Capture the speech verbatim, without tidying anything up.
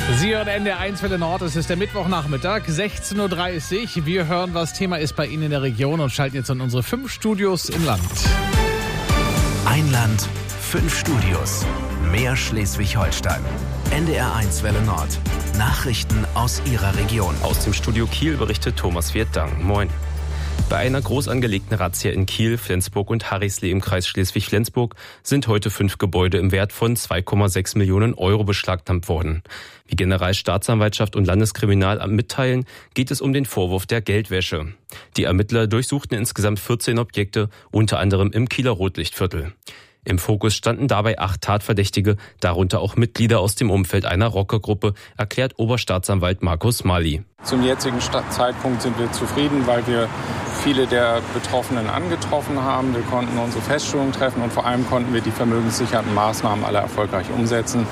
Sie hören N D R eins Welle Nord, es ist der Mittwochnachmittag, sechzehn Uhr dreißig. Wir hören, was Thema ist bei Ihnen in der Region und schalten jetzt in unsere fünf Studios im Land. Ein Land, fünf Studios, mehr Schleswig-Holstein. N D R eins Welle Nord. Nachrichten aus Ihrer Region. Aus dem Studio Kiel berichtet Thomas Wirtdang. Moin. Bei einer groß angelegten Razzia in Kiel, Flensburg und Harrislee im Kreis Schleswig-Flensburg sind heute fünf Gebäude im Wert von zwei Komma sechs Millionen Euro beschlagnahmt worden. Wie Generalstaatsanwaltschaft und Landeskriminalamt mitteilen, geht es um den Vorwurf der Geldwäsche. Die Ermittler durchsuchten insgesamt vierzehn Objekte, unter anderem im Kieler Rotlichtviertel. Im Fokus standen dabei acht Tatverdächtige, darunter auch Mitglieder aus dem Umfeld einer Rockergruppe, erklärt Oberstaatsanwalt Markus Mali. Zum jetzigen Zeitpunkt sind wir zufrieden, weil wir viele der Betroffenen angetroffen haben. Wir konnten unsere Feststellungen treffen und vor allem konnten wir die vermögenssichernden Maßnahmen alle erfolgreich umsetzen.